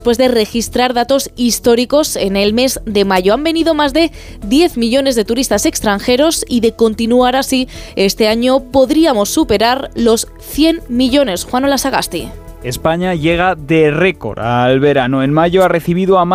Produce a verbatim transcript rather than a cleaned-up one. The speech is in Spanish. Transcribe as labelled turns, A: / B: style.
A: Después de registrar datos históricos en el mes de mayo. Han venido más de diez millones de turistas extranjeros y de continuar así, este año podríamos superar los cien millones. Juan Olasagasti.
B: España llega de récord al verano. En mayo ha recibido a más